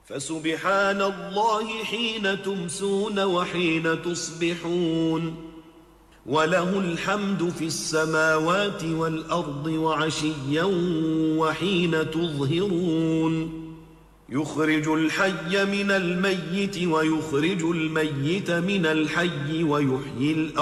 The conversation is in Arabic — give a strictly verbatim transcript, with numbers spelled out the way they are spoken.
فسبحان الله حين تمسون وحين تصبحون وله الحمد في السماوات والأرض وعشيا وحين تظهرون يخرج الحي من الميت ويخرج الميت من الحي ويحيي الأرض